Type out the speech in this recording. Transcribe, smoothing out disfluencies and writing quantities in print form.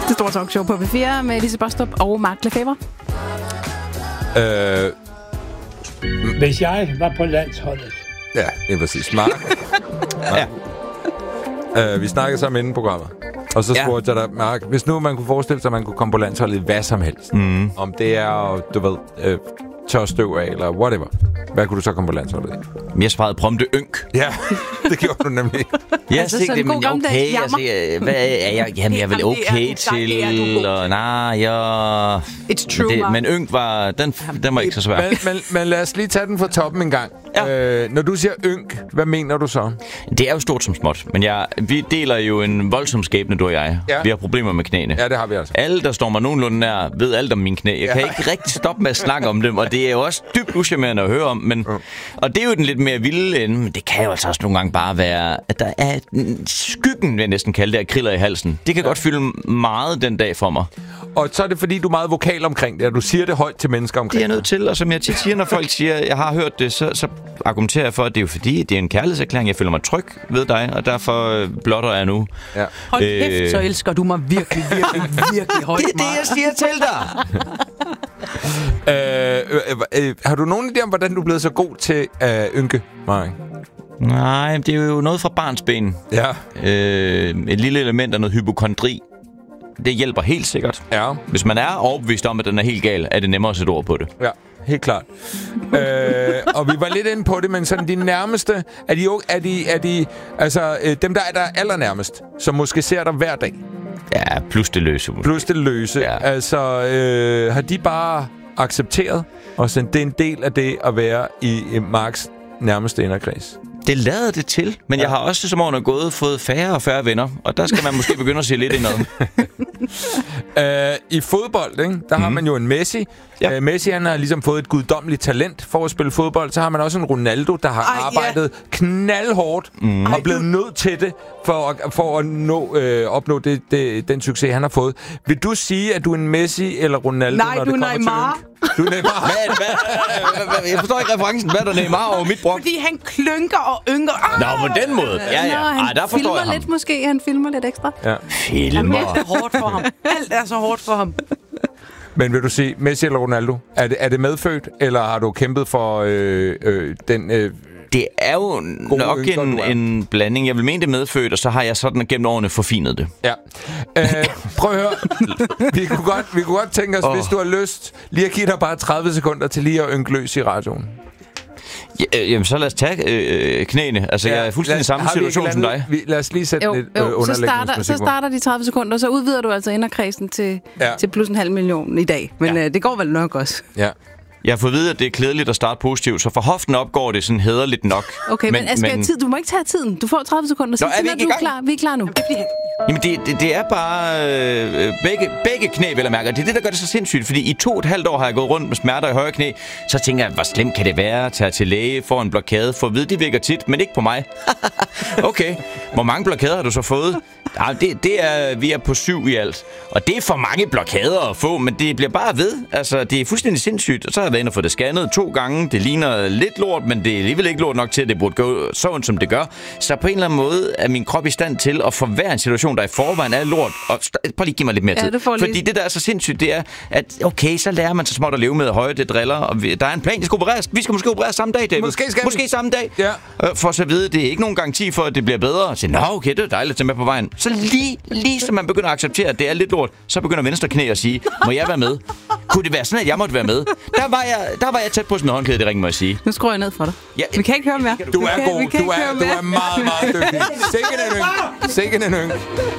Det store talkshow på P4 med Lise Bostrup og Mark Lefebvre. Hvis jeg var på landsholdet. Ja, det er præcis. Mark. Ja. Vi snakkede sammen inden programmet. Og så spurgte jeg dig, Mark, hvis nu man kunne forestille sig, at man kunne komme på landsholdet i hvad som helst. Om det er, du ved, tørstøv af, eller whatever. Hvad kunne du så komme på landsholdet i? Jeg svarede prompte ynk. Ja, det gjorde du nemlig. Jeg siger det, men okay. Hvad er jeg? Jamen, jeg er vel okay til... It's true, men ynk var... Den var ikke så svær. Men lad os lige tage den fra toppen en gang. Ja. Når du siger ynk, hvad mener du så? Det er jo stort som småt. Men vi deler jo en voldsom skæbne, du og jeg. Ja. Vi har problemer med knæene. Ja, det har vi altså. Alle, der står mig nogenlunde nær, ved alt om mine knæ. Jeg kan ikke rigtig stoppe med at snakke om dem, og det er jo også dybt uschammerende at høre om. Men, og det er jo den lidt mere vilde ende, men det kan jo altså også nogle gange bare være, at der er skyggen, vil jeg næsten kalde det, af kriller i halsen. Det kan godt fylde meget den dag for mig. Og så er det, fordi du er meget vokal omkring det, og du siger det højt til mennesker omkring det. Det er jeg nødt til, og som jeg tit siger, når folk siger, jeg har hørt det, så argumenterer jeg for, at det er jo fordi, det er en kærlighedserklæring. Jeg føler mig tryg ved dig, og derfor blotter jeg nu. Ja. Hold kæft, så elsker du mig virkelig, virkelig, virkelig højt. Det er det, jeg siger til dig. Har du nogen idé om, hvordan du er blevet så god til ynke, Mark? Nej, det er jo noget fra barnsben. Ja. Et lille element af noget hypokondri. Det hjælper helt sikkert. Ja. Hvis man er overbevist om, at den er helt gal, er det nemmere at sætte ord på det. Ja, helt klart. Og vi var lidt inde på det, men sådan de nærmeste, er de altså dem, der er allernærmest, som måske ser dig hver dag? Ja, plus det løse. Plus det løse. Ja. Altså, har de bare accepteret, og sendt det en del af det at være i Marks nærmeste inderkreds? Det lader det til, men jeg har også som årene gået fået færre og færre venner, og der skal man måske begynde at se lidt indad. I fodbold, ikke? Der har man jo en Messi. Ja. Messi, han har ligesom fået et guddommeligt talent for at spille fodbold. Så har man også en Ronaldo, der har arbejdet knaldhårdt og blevet nødt til det for at opnå den succes, han har fået. Vil du sige, at du er en Messi eller Ronaldo, når det kommer Neymar. til du er Neymar. Jeg forstår ikke referencen. Hvad er der Neymar over mit brok? Fordi han klynker og ynker. Nå, på den måde. Ja. Der forstår jeg ham. Lidt måske. Han filmer lidt ekstra. Ja. Filmer. Alt er hårdt for ham. Alt er så hårdt for ham. Men vil du sige, Messi eller Ronaldo? Er det medfødt, eller har du kæmpet for den... Det er jo nok en blanding. Jeg vil mene det medfødt, og så har jeg sådan gennem årene forfinet det. Ja. Prøv at høre. Vi kunne godt tænke os, hvis du har lyst, lige at give dig bare 30 sekunder til lige at ynke løs i radioen. Jamen, så lad os tage knæene. Altså, jeg er fuldstændig i samme situation som dig. Lad os lige sætte lidt underlægningsmusik. Så starter de 30 sekunder, så udvider du altså inderkredsen til plus 500.000 i dag. Men det går vel nok også. Ja. Jeg har fået at vide, at det er klædeligt at starte positivt, så for hoften opgår det sådan hæderligt nok. Okay, men Asger, du må ikke tage tiden. Du får 30 sekunder, så er vi klar. Vi er klar nu. Jamen, det er bare begge knæ, vil jeg mærke. Det er det, der gør det så sindssygt, fordi i 2,5 år har jeg gået rundt med smerter i højre knæ. Så tænker jeg, hvor slemt kan det være at tage til læge, få en blokade, for at vide, de virker tit, men ikke på mig. Okay, hvor mange blokader har du så fået? Vi er på 7 i alt. Og det er for mange blokader at få, men det bliver bare ved. Altså, det er fuldstændig sindssygt. Og så har jeg været inde og fået det scannet 2 gange. Det ligner lidt lort, men det er alligevel ikke lort nok til, at det burde gå så ondt, som det gør. Så på en eller anden måde er min krop i stand til at forværre en situation, der i forvejen er lort. Og prøv lige give mig lidt mere tid. Fordi det, der er så sindssygt, det er, at okay, så lærer man så småt at leve med høje, det driller. Og der er en plan, det skal opereres. Vi skal måske opereres samme dag, David. Måske samme dag. Ja. For så at vide, det er ikke nogen garanti for, at det bliver bedre. Så nå, okay, det er dejligt at tage med på vejen. Så lige så man begynder at acceptere, at det er lidt lort, så begynder venstre knæ at sige, må jeg være med? Kunne det være sådan, at jeg måtte være med? Der var jeg tæt på sådan en håndklæde, det ringer mig at sige. Nu skruer jeg ned for dig. Ja. Vi kan ikke høre mere. Du er god. Du er meget, meget dygtig. Sikke en yng.